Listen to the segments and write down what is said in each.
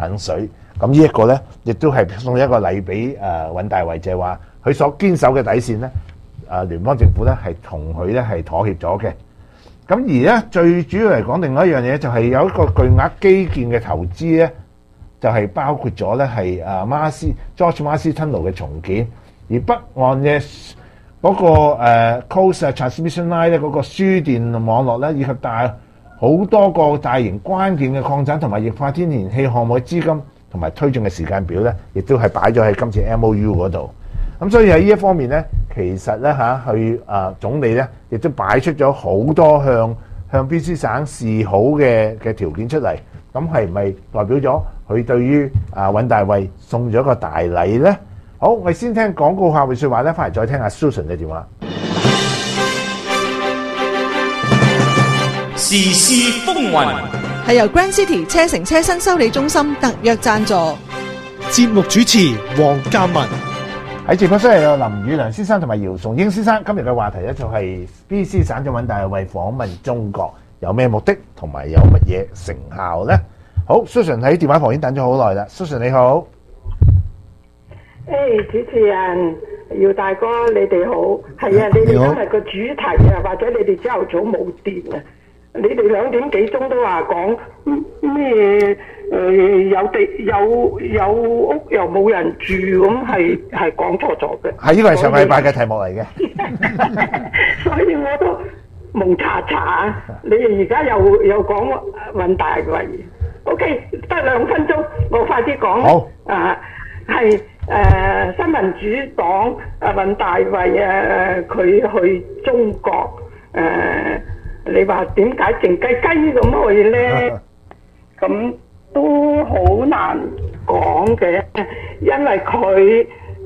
冷水。咁呢一個咧，亦都係送一個禮俾尹大維，就係話佢所堅守嘅底線咧，聯邦政府咧係同佢咧係妥協咗嘅。咁而咧最主要嚟講，另外一樣嘢就係有一個巨額基建嘅投資咧，就係包括咗咧係George Marsey Tunnel 嘅重建，而北岸嘅嗰個Coast Transmission Line 咧嗰個輸電網絡咧，以及好多個大型關鍵嘅礦產同埋液化天然氣項目嘅資金同埋推進嘅時間表咧，亦都係擺咗喺今次 MOU 嗰度。咁所以喺呢一方面咧，其實咧佢總理咧亦都擺出咗好多向 BC 省示好嘅條件出嚟。咁係咪代表咗佢對於尹大維送咗一個大禮咧？好，我哋先聽廣告客戶説話咧，翻嚟再聽下 Susan 嘅電話。 時事風雲係由 Grand City 車城車身修理中心特約贊助。 節目主持黃嘉文。 喺直播室有林宇良先生同埋姚崇英先生。今日嘅話題咧就係 BC 省長尹大維訪問中國有咩目的同埋有乜嘢成效咧？好 ，Susan 喺電話旁邊等咗好耐啦。Susan 你好。 主持人姚大哥，你哋好。係啊，你哋今日個主題啊，或者你哋朝頭早冇電啊，你哋2點幾鐘都話講咩？有地有屋又冇人住，咁係講錯咗嘅。 係呢個係上禮拜嘅題目嚟嘅。 所以我都蒙查查。你哋而家又講尹大維。OK， 得2分鐘，我快啲講。 好。 係新民主黨尹大維佢去中國你話點解靜雞雞咁去咧？咁都好難講嘅，因為佢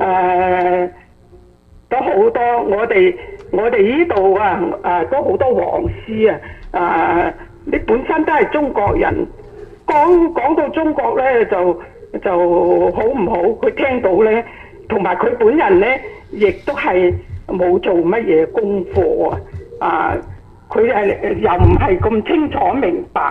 都好多我哋呢度都好多黃絲你本身都係中國人，講到中國咧就好唔好？佢聽到咧，同埋佢本人咧，亦都係冇做乜嘢功課佢又唔係咁清楚明白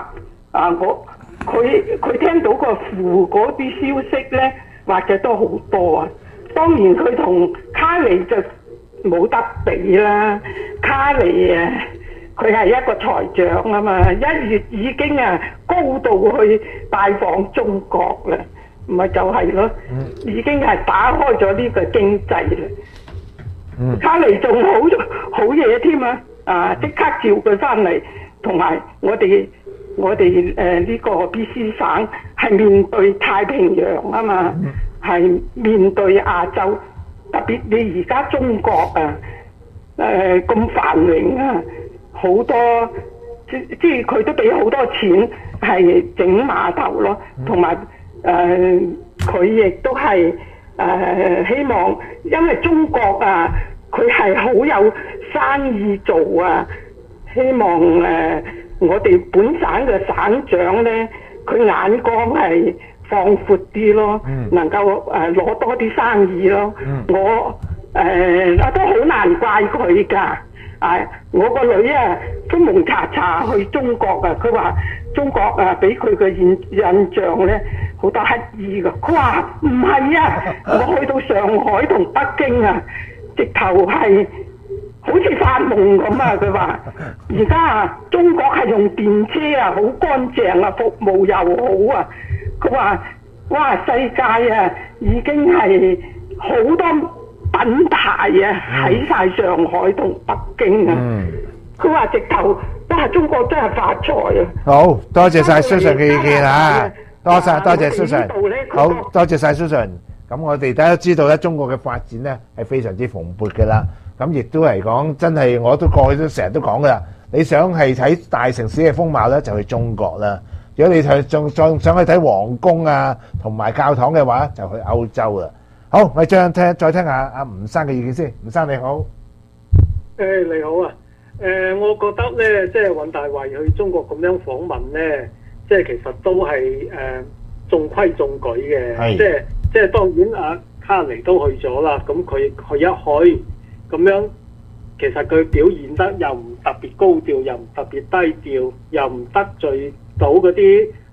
佢聽到個負嗰啲消息咧，或者都好多當然佢同卡尼就冇得比啦。卡尼佢係一個財長啊嘛，1月已經高度去拜訪中國啦，咪就係咯，已經係打開咗呢個經濟啦。卡尼仲好嘢添即刻召佢翻嚟，同埋我哋呢個 BC 省係面對太平洋啊嘛，係面對亞洲，特別你而家中國咁繁榮好多即係佢都俾好多錢係整碼頭咯，同埋佢亦都係希望，因為中國佢係好有生意做希望我哋本省嘅省長咧，佢眼光係放闊啲咯，能夠攞多啲生意咯。我都好難怪佢㗎。我個女都蒙查查去中國佢話中國俾佢嘅印象咧好多乞衣㗎。佢話唔係我去到上海同北京直頭係好似發夢咁佢話而家中國係用電車好乾淨服務又好佢話哇世界已經係好多品牌喺晒上海同北京佢話直頭中國真係發財好多謝晒 Susan 嘅意見多謝 Susan。 好多謝晒 Susan。 咁我哋大家都知道咧，中國嘅發展咧係非常之蓬勃嘅啦。咁亦都嚟講，真係我都過去都成日都講噶啦。你想係睇大城市嘅風貌咧，就去中國啦。如果你仲想去睇皇宮同埋教堂嘅話，就去歐洲啦。好，我哋再聽下阿吳生嘅意見先。吳生你好。 你好我覺得咧，即係尹大維去中國咁樣訪問咧，即係其實都係中規中矩嘅。即係當然卡尼都去咗啦，咁佢一去咁樣，其實佢表現得又唔特別高調，又唔特別低調，又唔得罪到嗰啲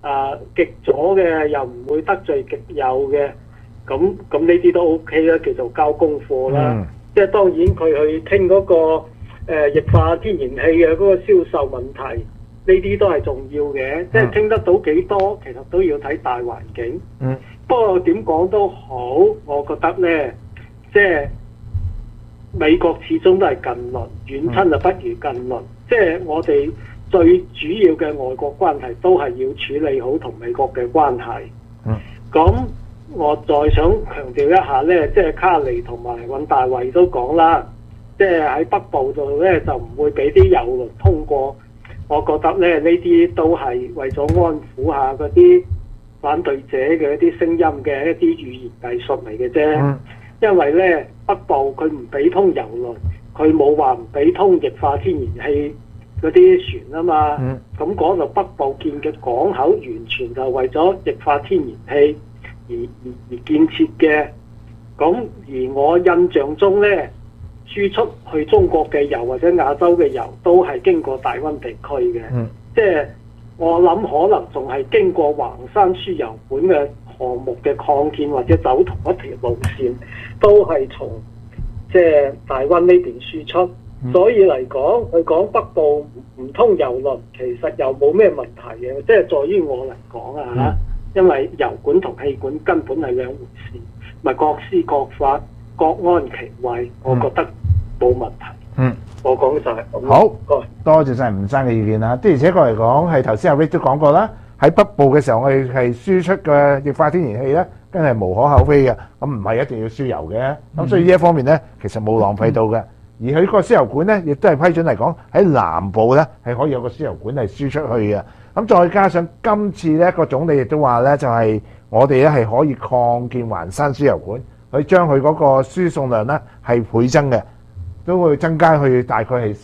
極左嘅，又唔會得罪極右嘅，咁呢啲都 OK 啦，叫做交功課啦。即係當然佢去傾嗰個液化天然氣嘅嗰個銷售問題，呢啲都係重要嘅。即係傾得到幾多，其實都要睇大環境。不過點講都好，我覺得呢，即係美國始終都係近鄰，遠親就不如近鄰。即係我哋最主要嘅外國關係都係要處理好同美國嘅關係。咁我再想強調一下呢，即係卡尼同埋尹大衛都講啦，即係喺北部度呢，就唔會俾啲郵輪通過。我覺得呢啲都係為咗安撫下嗰啲反對者嘅一啲聲音嘅一啲語言藝術嚟嘅啫。因為呢，北部佢唔俾通郵輪，佢冇話唔俾通液化天然氣嗰啲船啊嘛。咁嗰度北部建嘅港口完全就為咗液化天然氣而建設嘅。咁而我印象中呢，輸出去中國嘅油或者亞洲嘅油都係經過大溫地區嘅。即係我諗可能仲係經過橫山輸油管嘅項目嘅擴建，或者走同一條路線，都係從即係大溫呢邊輸出。所以嚟講，佢講北部唔通郵輪，其實又冇咩問題嘅。即係在於我嚟講啊，因為油管同氣管根本係兩回事，咪各施各法，各安其位，我覺得冇問題。我講晒。 好，多謝晒吳生嘅意見啦。的而且確嚟講，係頭先阿 Rick 都講過啦。喺北部嘅時候，我哋係輸出嘅液化天然氣咧，真係無可厚非嘅。咁唔係一定要輸油嘅。咁所以呢一方面咧，其實冇浪費到嘅。而佢個輸油管咧，亦都係批准嚟講喺南部咧係可以有個輸油管係輸出去嘅。咁再加上今次咧個總理亦都話咧，就係我哋咧係可以擴建環山輸油管，去將佢嗰個輸送量咧係倍增嘅。都會增加去大概係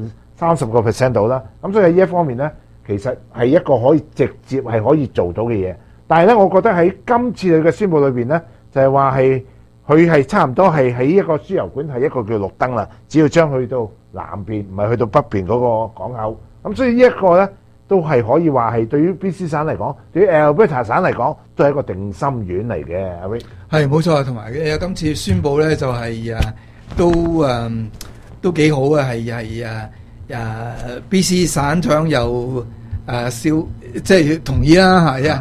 30% 度啦。咁所以喺呢一方面咧，其實係一個可以直接係可以做到嘅嘢。但係咧，我覺得喺今次佢嘅宣佈裏邊咧，就係話係佢係差唔多係喺一個輸油管係一個叫綠燈啦，只要將去到南邊，唔係去到北邊嗰個港口。咁所以呢一個咧都係可以話係對於 BC 省嚟講，對於 Alberta 省嚟講，都係一個定心丸嚟嘅。阿 Rick 係冇錯，同埋今次宣佈咧就係都幾好啊，係BC 省長又即係同意啦，係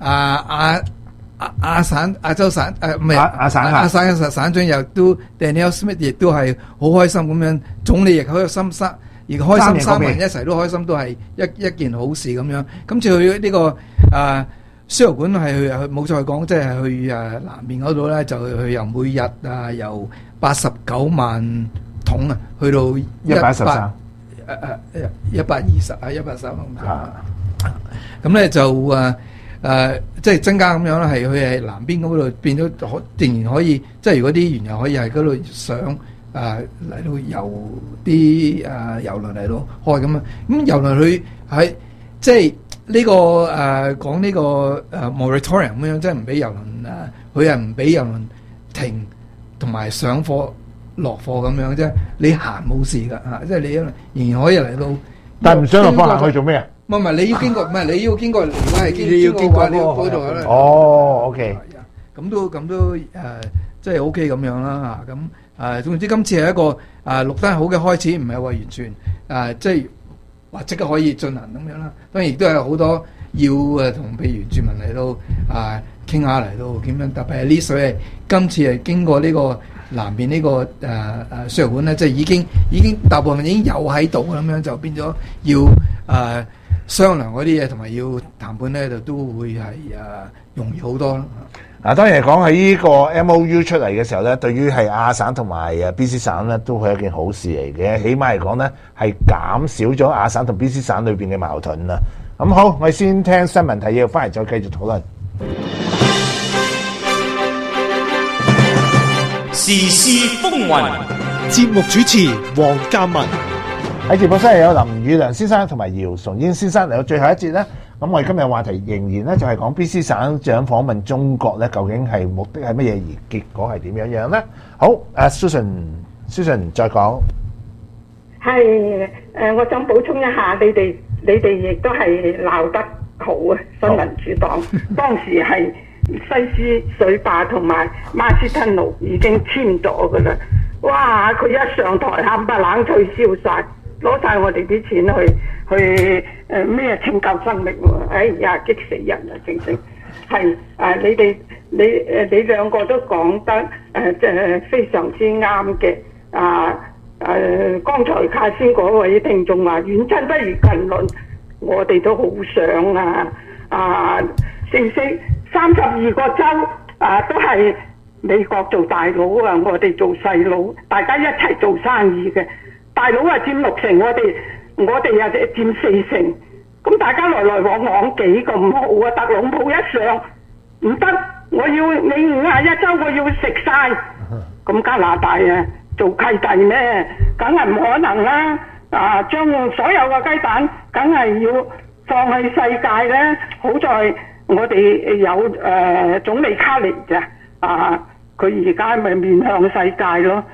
亞洲省唔係亞省嘅省長又都 Danielle Smith 亦都係好開心咁樣，總理亦開心三人一齊都開心，都係一件好事咁樣。今次去呢個輸油管係去冇再講，即係去南面嗰度咧，就去由每日由89萬桶啊，去到113 120啊130咁咧就即係增加咁樣啦，係佢係南邊嗰度變咗仍然可以，即係如果啲原油可以喺嗰度上嚟到由啲油輪嚟到開咁啊，咁油輪佢喺即係呢個講呢個moratorium 咁樣，即係唔俾油輪佢係唔俾油輪停同埋上貨落貨咁樣啫。你行冇事㗎嚇，即係你仍然可以嚟到。 但係唔想落貨行去做咩啊？ 唔係你要經過，唔係你要經過，如果係你要經過嗰度咧。 哦 ，OK。 咁都即係 OK 咁樣啦嚇。咁總之今次係一個綠燈好嘅開始，唔係話完全即係話即刻可以進行咁樣啦。當然亦都係好多要同譬如原住民嚟到傾下嚟到點樣，特別係呢水係今次係經過呢個南邊呢個輸油管咧，即係已經大部分已經有喺度咁樣，就變咗要商量嗰啲嘢同埋要談判咧，就都會係容易好多啦。 嗱，當然嚟講喺呢個 MOU 出嚟嘅時候咧，對於係亞省同埋BC 省咧，都係一件好事嚟嘅。起碼嚟講咧，係減少咗亞省同 BC 省裏邊嘅矛盾啦。咁好，我哋先聽新聞提要，翻嚟再繼續討論。 時事風雲， 節目主持黃嘉文。 喺直播室有林宇良先生同埋姚崇英先生嚟到最後一節咧。咁我哋今日話題仍然咧就係講 BC 省長訪問中國咧，究竟係目的係乜嘢，而結果係點樣樣咧？好，Susan 再講。 係我想補充一下，你哋亦都係鬧得好啊，新民主黨當時係西斯水壩同埋馬斯吞路已經簽咗噶啦，哇！佢一上台冚唪唥取消晒，攞晒我哋啲錢去咩拯救生命喎！哎呀，激死人啊！正係你兩個都講得即係非常之啱嘅剛才卡先嗰位聽眾話遠親不如近鄰，我哋都好想識唔識32個州都係美國做大佬啊，我哋做細佬，大家一齊做生意嘅，大佬佔6成，我哋又佔4成，咁大家來來往往幾咁好啊！特朗普一上唔得，我要你51州我要食晒，咁加拿大做契弟咩？梗係唔可能啦！將所有嘅雞蛋梗係要放去世界咧。好在我哋有總理卡尼咋佢而家咪面向世界咯。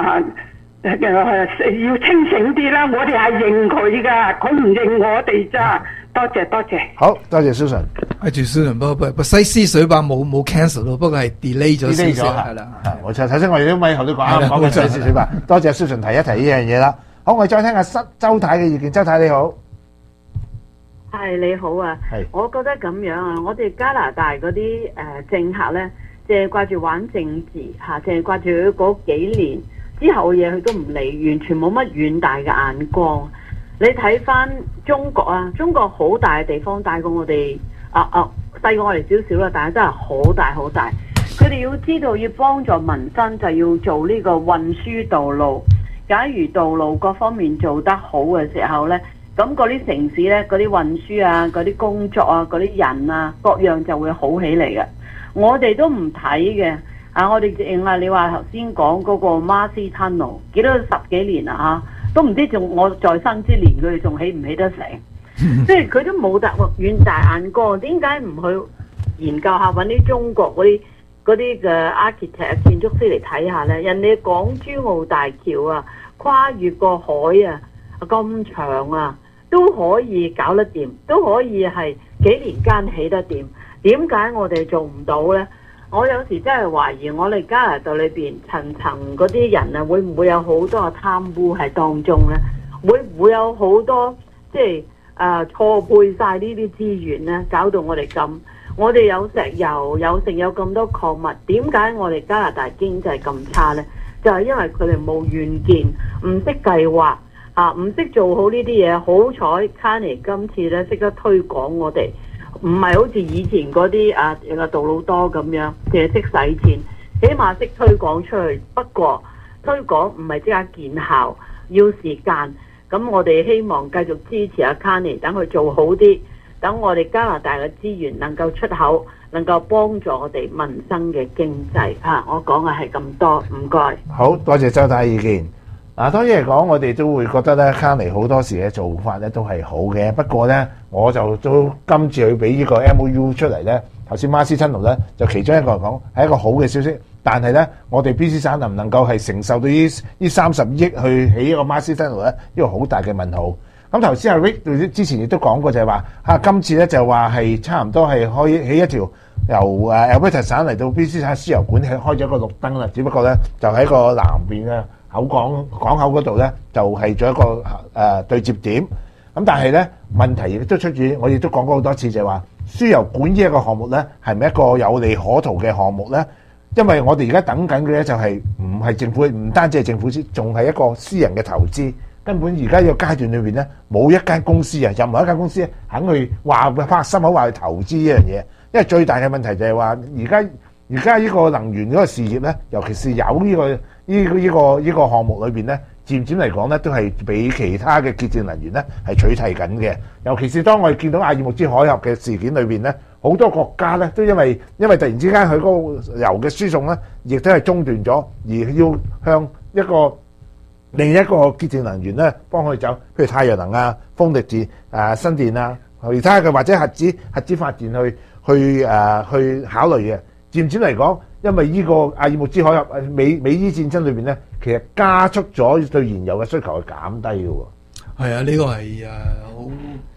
要清醒啲啦！我哋係認佢噶，佢唔認我哋咋。多謝。 好多謝 Susan。 住 Susan，不西施水壩冇 cancel 咯，不過係 delay 咗少少係啦。 冇錯，頭先我哋都咪後都講嘅西施水壩。多謝 Susan 提一提呢樣嘢啦。好，我哋再聽下周太嘅意見。周太你好。 係你好啊。係。我覺得咁樣啊，我哋加拿大嗰啲政客咧，淨係掛住玩政治嚇，淨係掛住佢嗰幾年之後嘅嘢，佢都唔理，完全冇乜遠大嘅眼光。你睇翻中國啊，中國好大嘅地方，大過我哋細過我哋少少啦，但係真係好大好大。佢哋要知道要幫助民生，就要做呢個運輸道路。假如道路各方面做得好嘅時候呢，咁嗰啲城市呢，嗰啲運輸啊，嗰啲工作啊，嗰啲人啊，各樣就會好起嚟嘅。我哋都唔睇嘅。我哋認你話頭先講嗰個馬斯吞路，幾多10幾年啦都唔知仲我在生之年佢哋仲起唔起得成？即係佢都冇得遠大眼光，點解唔去研究下揾啲中國嗰啲嘅 architect 建築師嚟睇下呢？人哋港珠澳大橋跨越個海咁長都可以搞得掂，都可以係幾年間起得掂。點解我哋做唔到呢？我有時真係懷疑我哋加拿大裏邊層層嗰啲人會唔會有好多嘅貪污喺當中呢？會唔會有好多即係錯配晒呢啲資源呢？搞到我哋咁，我哋有石油有咁多礦物，點解我哋加拿大經濟咁差呢？就係因為佢哋冇遠見，唔識計劃唔識做好呢啲嘢。好彩卡尼今次呢識得推廣我哋。唔係好似以前嗰啲杜魯多咁樣，淨係識使錢，起碼識推廣出去。不過推廣唔係即刻見效，要時間。咁我哋希望繼續支持阿卡尼，等佢做好啲，等我哋加拿大嘅資源能夠出口，能夠幫助我哋民生嘅經濟。我講嘅係咁多，唔該。 好多謝周太意見。當然嚟講，我哋都會覺得咧，卡尼好多時嘅做法咧都係好嘅。不過咧，我就都今次佢俾呢個 MOU 出嚟咧，頭先馬斯吞路咧就其中一個嚟講係一個好嘅消息。但係咧，我哋 BC 省能唔能夠係承受到呢30億去起一個馬斯吞路咧，呢個好大嘅問號。咁頭先阿 Rick 之前亦都講過就係話今次咧就話係差唔多係可以起一條由Alberta 省嚟到 BC 省輸油管開咗一個綠燈啦。只不過咧就喺個南邊嘅港口嗰度咧就係做一個對接點。咁但係咧問題亦都出住，我亦都講過好多次，就係話輸油管呢一個項目咧係咪一個有利可圖嘅項目咧？因為我哋而家等緊嘅咧就係唔係政府，唔單止係政府先，仲係一個私人嘅投資。根本而家呢個階段裏邊咧，冇一間公司任何一間公司肯去發心口話去投資呢樣嘢。因為最大嘅問題就係話，而家呢個能源嗰個事業咧，尤其是有呢個項目裏邊咧，漸漸嚟講咧，都係比其他嘅潔淨能源咧係取替緊嘅。尤其是當我哋見到阿爾木茲海峽嘅事件裏邊咧，好多國家咧都因為突然之間佢嗰個油嘅輸送咧，亦都係中斷咗，而要向另一個潔淨能源咧幫佢走，譬如太陽能啊、風力電、新電啊，其他嘅或者核子發電去考慮嘅。漸漸嚟講，因為呢個阿爾木茲海峽美伊戰爭裏邊咧，其實加速咗對燃油嘅需求係減低嘅喎。 係啊，呢個係好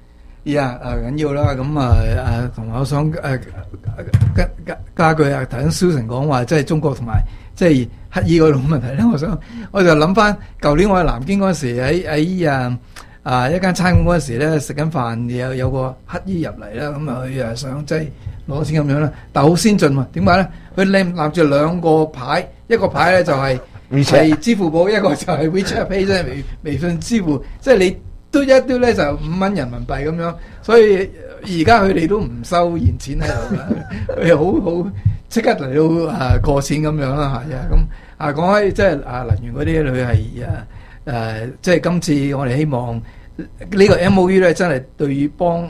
緊要啦。咁同埋我想加句頭先 Susan 講話，即係中國同埋即係乞衣嗰種問題咧。我就諗翻舊年我喺南京嗰陣時，喺一間餐館嗰陣時咧，食緊飯有個乞衣入嚟啦，咁佢想即係攞錢咁樣啦，但係好先進喎。點解咧？佢攬住兩個牌，一個牌咧就係支付寶，一個就係 WeChat Pay 即係微信支付，即係你嘟一嘟咧就5蚊人民幣咁樣。所以而家佢哋都唔收現錢喺度啦，佢好即刻嚟到過錢咁樣啦嚇。咁講開即係能源嗰啲，佢係即係今次我哋希望呢個 MOU 咧，真係對於幫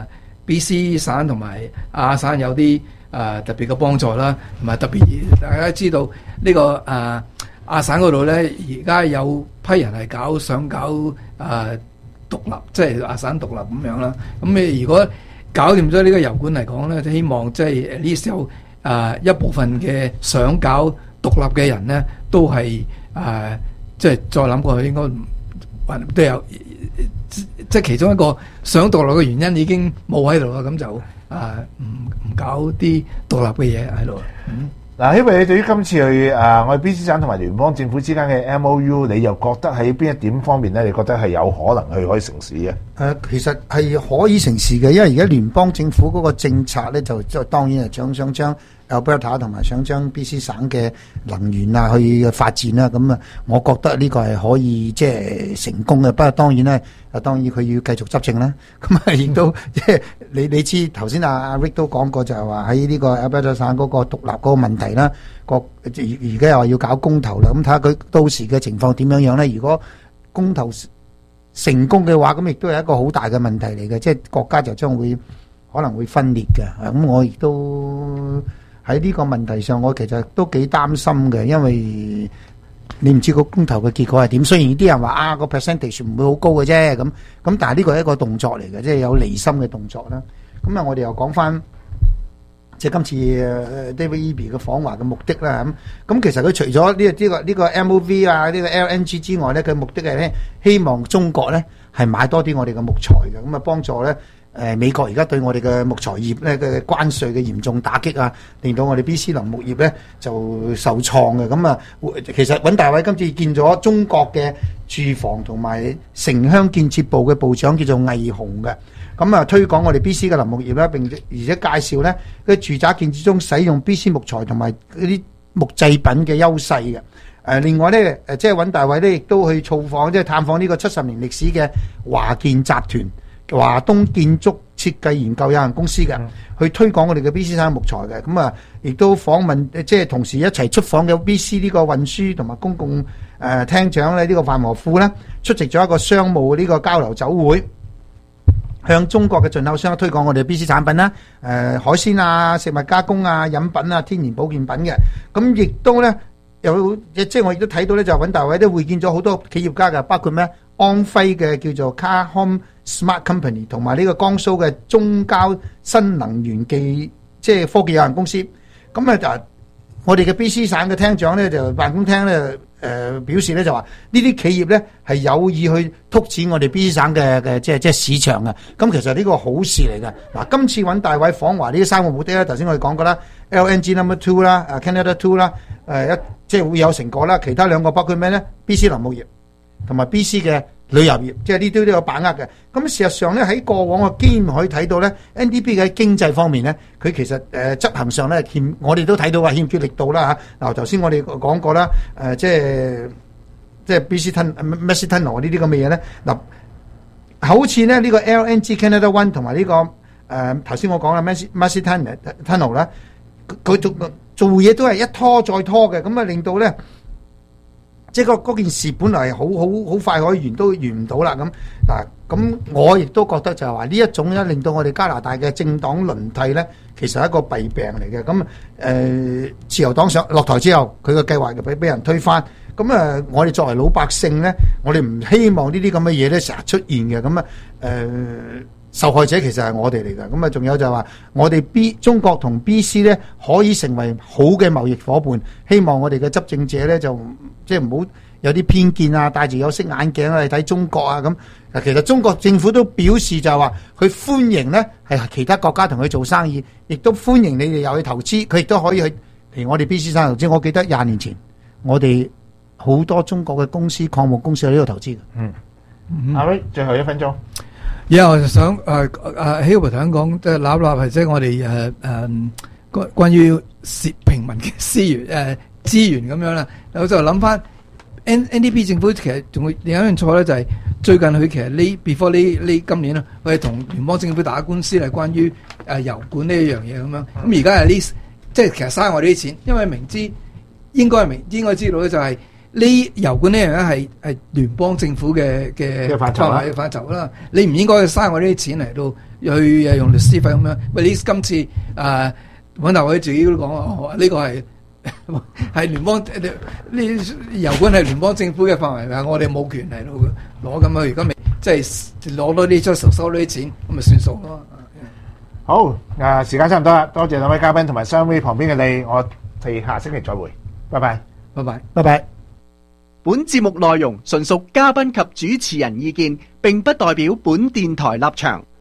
BC 省同埋亞省有啲特別嘅幫助啦，同埋特別大家知道呢個亞省嗰度咧，而家有批人係想搞獨立，即係亞省獨立咁樣啦。咁你如果搞掂咗呢個油管嚟講咧，希望即係呢時候一部分嘅想搞獨立嘅人咧，都係即係再諗過去應該都有，即係其中一個想獨立嘅原因已經冇喺度啦，咁就唔搞啲獨立嘅嘢喺度。 嗱，因為你對於今次去我哋 BC 省同埋聯邦政府之間嘅 MOU， 你又覺得喺邊一點方面咧？你覺得係有可能去可以成事嘅？ 其實係可以成事嘅，因為而家聯邦政府嗰個政策咧，就當然係想將 Alberta 同埋想將 BC 省嘅能源去發展啦。咁我覺得呢個係可以即係成功嘅。不過當然咧，當然佢要繼續執政啦。咁亦都即係你知頭先阿 Rick 都講過，就係話喺呢個 Alberta 省嗰個獨立嗰個問題啦。而家又話要搞公投啦，咁睇下佢到時嘅情況點樣咧？如果公投成功嘅話，咁亦都係一個好大嘅問題嚟嘅，即係國家就將會可能會分裂嘅。咁我亦都喺呢個問題上，我其實都幾擔心嘅，因為你唔知個公投嘅結果係點。雖然啲人話個 percentage 唔會好高嘅啫，咁但係呢個係一個動作嚟嘅，即係有離心嘅動作啦。咁我哋又講翻即係今次David Eby 嘅訪華嘅目的啦。咁其實佢除咗呢個 MOV 呢個 LNG 之外咧，佢目的係咧希望中國咧係買多啲我哋嘅木材嘅，咁幫助咧美國而家對我哋嘅木材業咧嘅關稅嘅嚴重打擊令到我哋 BC 林木業咧就受創嘅。咁其實尹大偉今次見咗中國嘅住房同埋城鄉建設部嘅部長叫做魏雄嘅。咁推廣我哋 BC 嘅林木業啦，並且介紹咧嘅住宅建設中使用 BC 木材同埋嗰啲木製品嘅優勢嘅。另外咧即係尹大偉咧亦都去造訪，即係探訪呢個70年歷史嘅華建集團、華東建築設計研究有限公司嘅，去推廣我哋嘅 BC 省木材嘅。咁亦都訪問，即係同時一齊出訪嘅 BC 呢個運輸同埋公共廳長咧，呢個范和富咧出席咗一個商務呢個交流酒會，向中國嘅進口商推廣我哋 BC 產品啦，海鮮食物加工飲品天然保健品嘅。咁亦都咧有，即係我亦都睇到咧，就尹大偉都會見咗好多企業家嘅，包括咩安徽嘅叫做 Car-Home Smart Company， 同埋呢個江蘇嘅中交新能源即係科技有限公司。咁就我哋嘅 BC 省嘅廳長咧就辦公廳咧表示咧就話呢啲企業咧係有意去拓展我哋 BC 省嘅即係市場嘅。咁其實呢個好事嚟嘅。嗱，今次尹大偉訪華呢3個目的咧，頭先我哋講過啦 ，LNG number 2啦，Canada 2啦，即係會有成果啦。其他2個包括咩咧 ？BC 林木業同埋 BC 嘅旅遊業，即係呢啲都有把握嘅。咁事實上咧，喺過往嘅經驗可以睇到咧 ，NDP 嘅經濟方面咧，佢其實執行上咧我哋都睇到欠缺力度啦嚇。嗱，頭先我哋講過啦，即係 BC Massey Tunnel 呢啲咁嘅嘢咧。嗱，好似咧呢個 LNG Canada One 同埋呢個頭先我講啦 Massey Tunnel 啦，佢做嘢都係一拖再拖嘅，咁令到咧。即係嗰件事本來係好快可以完，都完唔到啦。咁我亦都覺得就係話呢一種咧，令到我哋加拿大嘅政黨輪替咧，其實係一個弊病嚟嘅。咁自由黨落台之後，佢嘅計劃就俾人推翻。咁我哋作為老百姓咧，我哋唔希望呢啲咁嘅嘢咧成日出現嘅。咁受害者其實係我哋嚟㗎。咁啊，仲有就係話我哋中國同 BC 咧可以成為好嘅貿易夥伴，希望我哋嘅執政者咧就即係唔好有啲偏見啊，戴住有色眼鏡啊去睇中國啊咁。其實中國政府都表示就係話佢歡迎咧係其他國家同佢做生意，亦都歡迎你哋又去投資，佢亦都可以去嚟我哋 BC 省投資。我記得20年前我哋好多中國嘅公司礦務公司喺呢度投資嘅。 阿威，最後1分鐘。 而家我就想Hilbert 想講，即係立係即係我哋關於平民嘅資源咁樣啦。我就諗翻 NDP 政府其實仲會有一樣錯咧，就係最近佢其實before 呢今年啦，佢係同聯邦政府打官司係關於油管呢一樣嘢咁樣。咁而家係呢，即係其實嘥我哋啲錢，因為明知應該知道咧，就係呢油管呢樣嘢係聯邦政府嘅範疇啦。你唔應該嘥我啲錢嚟到去用律師費咁樣。喂，你今次揾大偉自己都講呢個係聯邦呢油管係聯邦政府嘅範圍，我哋冇權嚟到攞咁啊！而家未即係攞多啲收多啲錢，咁咪算數咯。 好，時間差唔多啦，多謝兩位嘉賓同埋雙位旁邊嘅你，我哋下星期再會，拜拜， 拜拜， 拜拜。 本節目內容純屬嘉賓及主持人意見，並不代表本電台立場。